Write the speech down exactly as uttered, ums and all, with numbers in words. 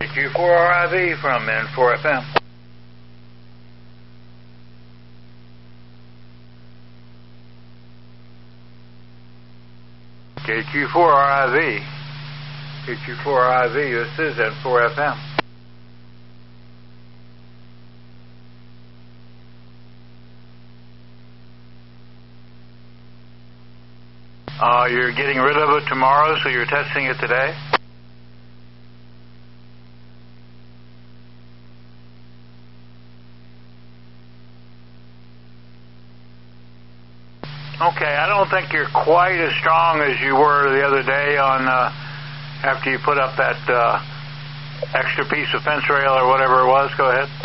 Q four R I V from N four F M. K Q four R I V. K Q four R I V, this is N four F M. Uh, you're getting rid of it tomorrow, so you're testing it today? Okay, I don't think you're quite as strong as you were the other day on uh, after you put up that uh, extra piece of fence rail or whatever it was. Go ahead.